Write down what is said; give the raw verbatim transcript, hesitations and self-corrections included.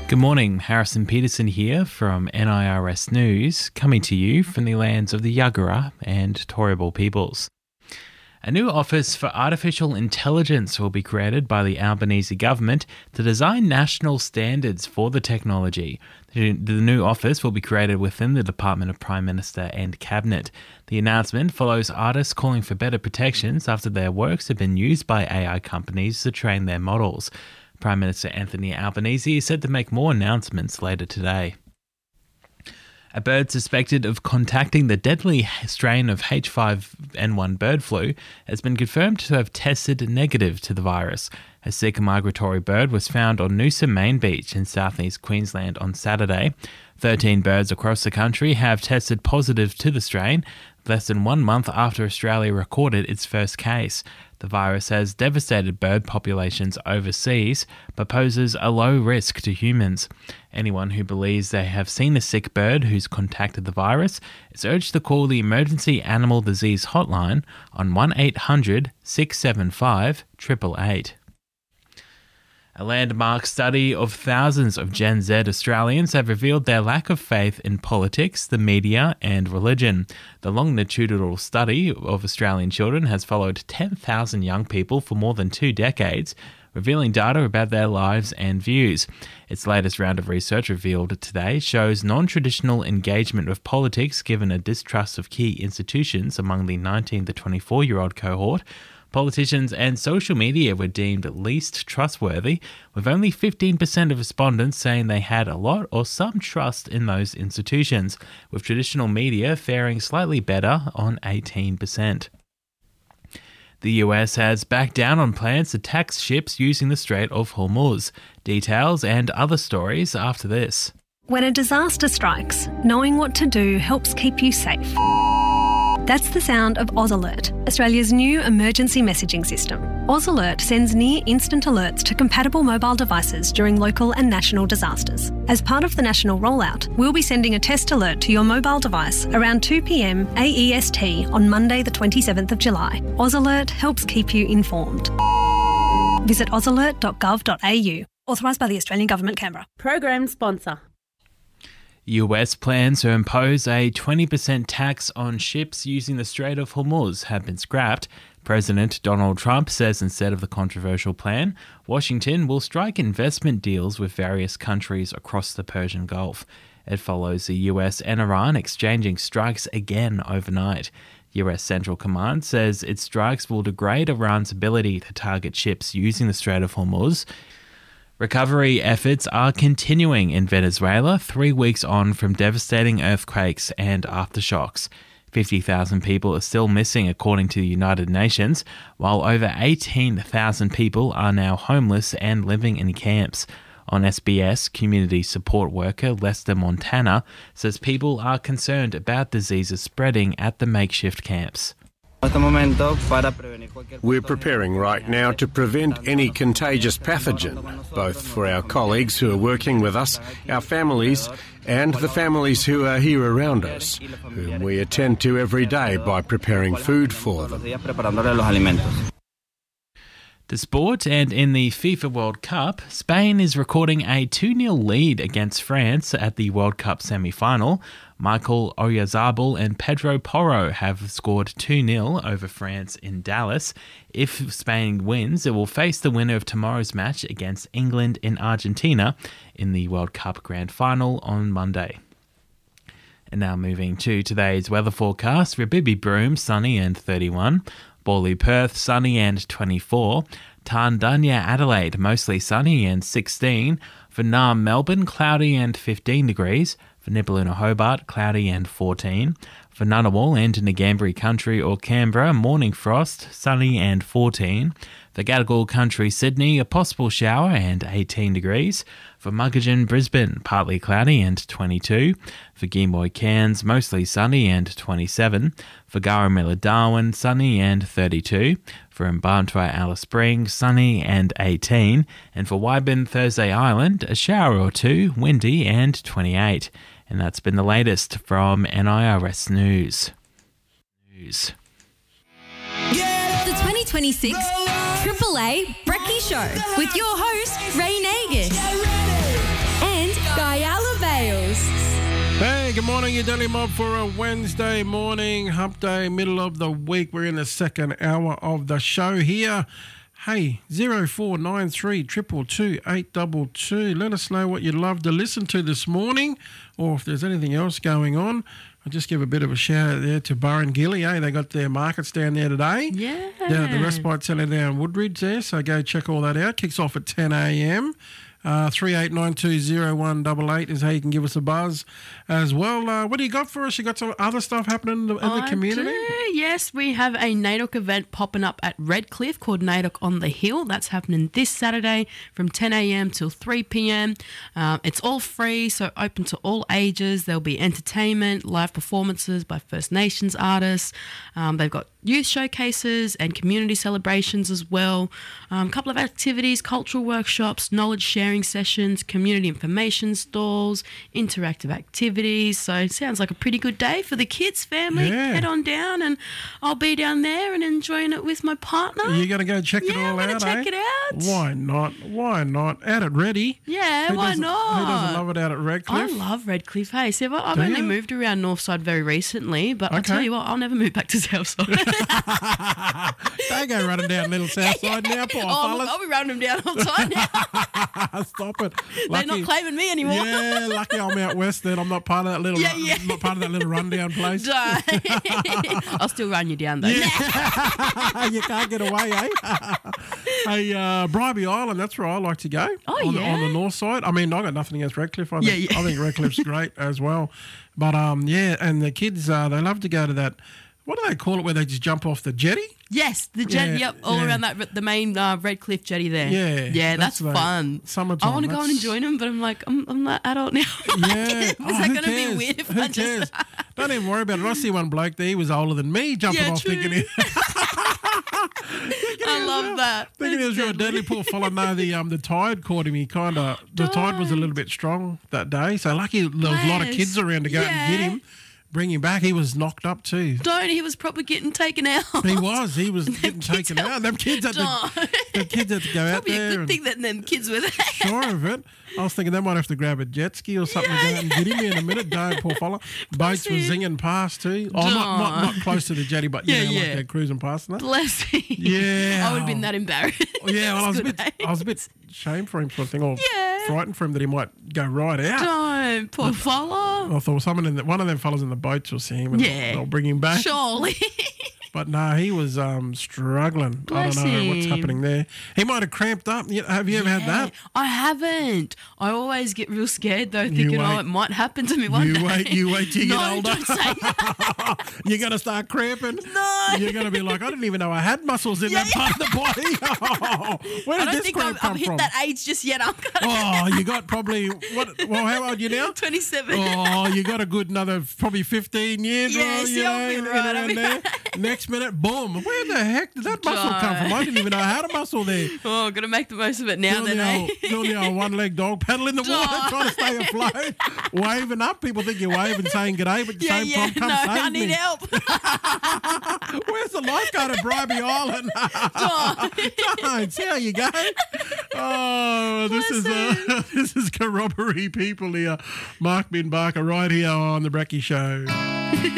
Good morning, Harrison Peterson here from N I R S News, coming to you from the lands of the Yagara and Turrbal peoples. A new office for artificial intelligence will be created by the Albanese government to design national standards for the technology. The new office will be created within the Department of Prime Minister and Cabinet. The announcement follows artists calling for better protections after their works have been used by A I companies to train their models. Prime Minister Anthony Albanese is said to make more announcements later today. A bird suspected of contacting the deadly strain of H five N one bird flu has been confirmed to have tested negative to the virus. A sick migratory bird was found on Noosa Main Beach in southeast Queensland on Saturday. Thirteen birds across the country have tested positive to the strain, less than one month after Australia recorded its first case. The virus has devastated bird populations overseas, but poses a low risk to humans. Anyone who believes they have seen a sick bird who's contacted the virus is urged to call the Emergency Animal Disease Hotline on one eight hundred six seven five eight eight eight. A landmark study of thousands of Gen Z Australians have revealed their lack of faith in politics, the media and religion. The longitudinal study of Australian children has followed ten thousand young people for more than two decades, revealing data about their lives and views. Its latest round of research revealed today shows non-traditional engagement with politics given a distrust of key institutions among the nineteen to twenty-four-year-old cohort. Politicians and social media were deemed least trustworthy, with only fifteen percent of respondents saying they had a lot or some trust in those institutions, with traditional media faring slightly better on eighteen percent. The U S has backed down on plans to tax ships using the Strait of Hormuz. Details and other stories after this. When a disaster strikes, knowing what to do helps keep you safe. That's the sound of AusAlert, Australia's new emergency messaging system. AusAlert sends near-instant alerts to compatible mobile devices during local and national disasters. As part of the national rollout, we'll be sending a test alert to your mobile device around two p.m. A E S T on Monday the twenty-seventh of July. AusAlert helps keep you informed. Visit aus alert dot gov dot a u. Authorised by the Australian Government, Canberra. Program sponsor. U S plans to impose a twenty percent tax on ships using the Strait of Hormuz have been scrapped. President Donald Trump says instead of the controversial plan, Washington will strike investment deals with various countries across the Persian Gulf. It follows the U S and Iran exchanging strikes again overnight. U S Central Command says its strikes will degrade Iran's ability to target ships using the Strait of Hormuz. Recovery efforts are continuing in Venezuela three weeks on from devastating earthquakes and aftershocks. fifty thousand people are still missing according to the United Nations, while over eighteen thousand people are now homeless and living in camps. On S B S, community support worker Lester Montana says people are concerned about diseases spreading at the makeshift camps. We're preparing right now to prevent any contagious pathogen, both for our colleagues who are working with us, our families, and the families who are here around us, whom we attend to every day by preparing food for them. The sport, and in the FIFA World Cup, Spain is recording a two nil lead against France at the World Cup semi-final. Michael Oyarzabal and Pedro Porro have scored two nil over France in Dallas. If Spain wins, it will face the winner of tomorrow's match against England in Argentina in the World Cup Grand Final on Monday. And now moving to today's weather forecast. Ribibi Broome, sunny and thirty-one. Bawley Perth, sunny and twenty-four. Tandanya Adelaide, mostly sunny and sixteen. For Naarm Melbourne, cloudy and fifteen degrees. For Nibbaluna Hobart, cloudy and fourteen. For Ngunnawal and Ngambri Country or Canberra, morning frost, sunny and fourteen. For Gadigal Country Sydney, a possible shower and eighteen degrees. For Muggeridge Brisbane, partly cloudy and twenty-two. For Geemoy Cairns, mostly sunny and twenty-seven. For Garramilla Darwin, sunny and thirty-two. For Mbarntwe Alice Springs, sunny and eighteen. And for Wyburn Thursday Island, a shower or two, windy and twenty-eight. And that's been the latest from N I R S News. News. The twenty twenty-six Triple A Brekkie Show with your host, Ray Nagus. And morning, your Daily Mob, for a Wednesday morning, hump day, middle of the week. We're in the second hour of the show here. Hey, zero four nine three, two two two, eight two two. Let us know what you'd love to listen to this morning, or if there's anything else going on. I'll just give a bit of a shout out there to Burrangilly, eh? They got their markets down there today. Yeah. Down at the Respite Centre down Woodridge there, so go check all that out. Kicks off at ten a.m. Uh, three eight nine two zero one eight eight is how you can give us a buzz as well. Uh, what do you got for us? You got some other stuff happening in the, in the I community? do, yes, we have a NAIDOC event popping up at Redcliffe called NAIDOC on the Hill. That's happening this Saturday from ten a.m. till three p.m. Um, it's all free, so open to all ages. There'll be entertainment, live performances by First Nations artists. Um, they've got youth showcases and community celebrations as well. A um, couple of activities, cultural workshops, knowledge sharing sessions, community information stalls, interactive activities. So it sounds like a pretty good day for the kids, family. Yeah. Head on down and I'll be down there and enjoying it with my partner. You're going to go check it Yeah, all I'm out, gonna check eh? it out. Why not? Why not? At it ready. Yeah, Who why doesn't- not? Who doesn't love it out at Redcliffe? I love Redcliffe. Hey, see, I've, I've Do only you? moved around Northside very recently, but I'll Okay. tell you what, I'll never move back to Southside. Don't go running down Little Southside now, poor oh, look, fellas. I'll be running them down all the time now. Stop it. They're not claiming me anymore. Yeah, lucky I'm out west then. I'm not part of that little Yeah, yeah. I'm not part of that little rundown place. Don't. I'll still run you down though. You can't get away, eh? Hey, uh, Bribey Island, that's where I like to go. Oh, on, the- yeah? on the north side. I mean, I got nothing against Redcliffe. I think, Yeah, yeah. I think Redcliffe's great as well. But um, yeah, and the kids, uh, they love to go to that, what do they call it, where they just jump off the jetty? Yes, the jetty, Yeah, yep, all yeah. around that the main uh, Redcliffe jetty there. Yeah, yeah, that's that's, the fun. summertime, I want to go and that's- enjoy them, but I'm like, I'm I'm not adult now. Yeah. Is Oh, that who going to be cares? weird if Who I cares? just? Don't even worry about it. I see one bloke there, he was older than me, jumping Yeah, off true. thinking he, I love that. thinking he was It's real deadly. Poor fella. No, the um the tide caught him. He kind of the tide was a little bit strong that day. So lucky there was a lot of Bless. kids around to go out and get Yeah. him, bring him back. He was knocked up too. Don't. He was probably getting taken out. He was. He was getting kids taken out. Them kids had to. Don't. The kids had to go out Probably a there. good and thing that them kids were there. Sure of it. I was thinking they might have to grab a jet ski or something to go out and get him in a minute. Don't, poor fella. Boats were him. zinging past too. Oh, not, not not close to the jetty, but you Yeah, know, like yeah. they're cruising past and that. Bless him. Yeah. I would have been that embarrassed. Oh, yeah, well, I was a Good bit, I was a bit shamed for him, sort of thing, or Yeah. frightened for him that he might go right out. Don't, poor fella. I thought someone in the, one of them fellas in the boats will see him and Yeah. they'll bring him back. Surely. But no, he was um, struggling. Bless I don't know what's him. happening there. He might have cramped up. You- Have you ever had that? I haven't. I always get real scared though, thinking, wait. oh, it might happen to me one You day. wait, you wait till you no, get older. don't say that. You're going to start cramping. No. You're going to be like, I didn't even know I had muscles in Yeah, that part of the body. Where I did don't this think cramp I've, come I've hit from? that age just yet, Uncle. Oh, you got probably, what? Well, how old are you now? twenty-seven. Oh, you got a good another probably fifteen years. Yeah, or, see, you I'll know, be in- in right, I'll around be there. right. Next minute, boom. Where the heck did that muscle come from? I didn't even know I had a muscle there. Oh, got to make the most of it now Doing then, the eh? old, doing the old one-leg dog paddle in the water, Oh. trying to stay afloat, waving up. People think you're waving, saying g'day, but at the Yeah, same yeah. time, come No, save I me. need help. Where's the lifeguard at Bribey Island? Don't. See how you go. Oh, this is uh, this is corroboree people here. Mark Bin Barker right here on the Bracky Show.